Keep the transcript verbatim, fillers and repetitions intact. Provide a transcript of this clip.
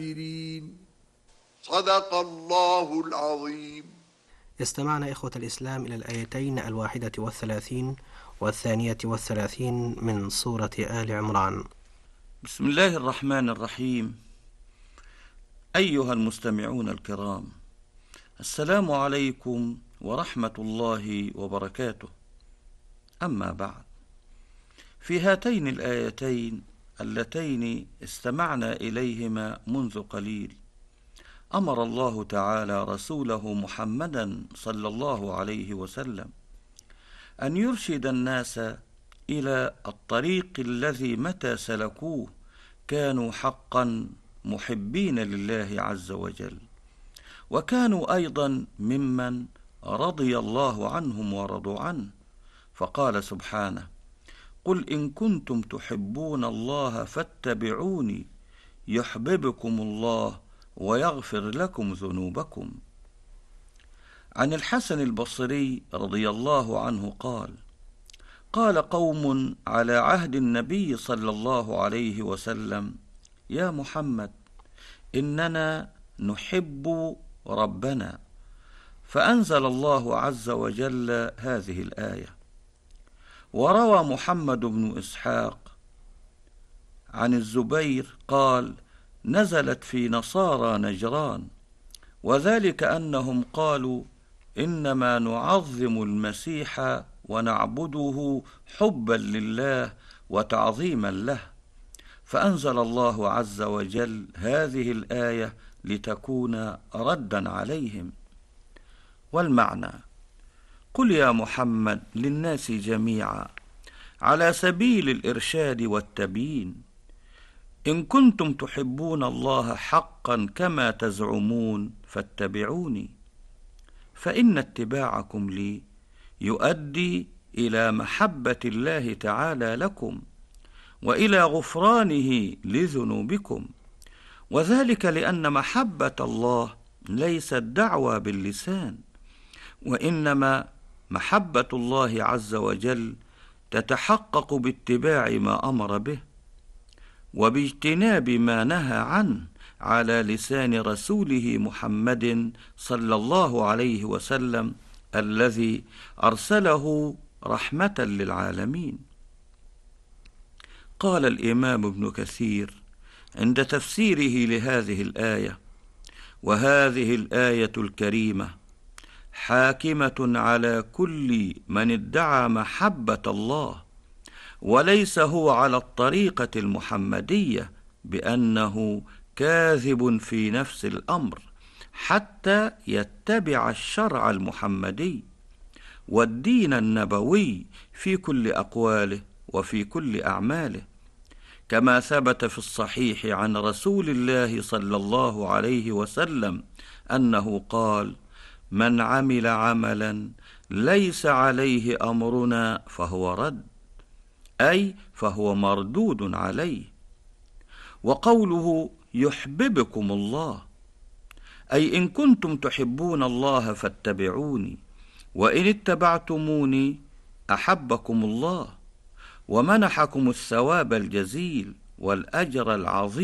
صدق الله العظيم. استمعنا إخوة الإسلام إلى الآيتين الواحدة والثلاثين والثانية والثلاثين من سورة آل عمران. بسم الله الرحمن الرحيم. أيها المستمعون الكرام، السلام عليكم ورحمة الله وبركاته. أما بعد، في هاتين الآيتين اللتين استمعنا إليهما منذ قليل، أمر الله تعالى رسوله محمدا صلى الله عليه وسلم أن يرشد الناس إلى الطريق الذي متى سلكوه كانوا حقا محبين لله عز وجل، وكانوا أيضا ممن رضي الله عنهم ورضوا عنه، فقال سبحانه: قل إن كنتم تحبون الله فاتبعوني يحببكم الله ويغفر لكم ذنوبكم. عن الحسن البصري رضي الله عنه قال: قال قوم على عهد النبي صلى الله عليه وسلم: يا محمد، إننا نحب ربنا، فأنزل الله عز وجل هذه الآية. وروى محمد بن إسحاق عن الزبير قال: نزلت في نصارى نجران، وذلك أنهم قالوا: إنما نعظم المسيح ونعبده حبا لله وتعظيما له، فأنزل الله عز وجل هذه الآية لتكون ردا عليهم. والمعنى: قل يا محمد للناس جميعا على سبيل الإرشاد والتبيين: إن كنتم تحبون الله حقا كما تزعمون فاتبعوني، فإن اتباعكم لي يؤدي إلى محبة الله تعالى لكم وإلى غفرانه لذنوبكم، وذلك لأن محبة الله ليست دعوى باللسان، وإنما محبة الله عز وجل تتحقق باتباع ما أمر به وباجتناب ما نهى عنه على لسان رسوله محمد صلى الله عليه وسلم الذي أرسله رحمة للعالمين. قال الإمام ابن كثير عند تفسيره لهذه الآية: وهذه الآية الكريمة حاكمة على كل من ادعى محبة الله وليس هو على الطريقة المحمدية، بأنه كاذب في نفس الأمر حتى يتبع الشرع المحمدي والدين النبوي في كل أقواله وفي كل أعماله، كما ثبت في الصحيح عن رسول الله صلى الله عليه وسلم أنه قال: من عمل عملا ليس عليه أمرنا فهو رد، أي فهو مردود عليه. وقوله يحببكم الله، أي إن كنتم تحبون الله فاتبعوني، وإن اتبعتموني أحبكم الله ومنحكم الثواب الجزيل والأجر العظيم.